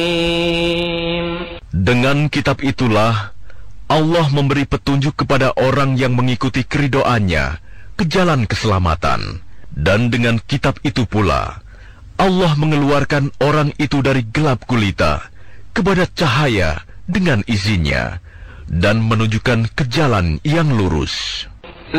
Dengan kitab itulah Allah memberi petunjuk kepada orang yang mengikuti keridhoannya ke jalan keselamatan. Dan dengan kitab itu pula Allah mengeluarkan orang itu dari gelap gulita kepada cahaya dengan izinnya dan menunjukkan ke jalan yang lurus.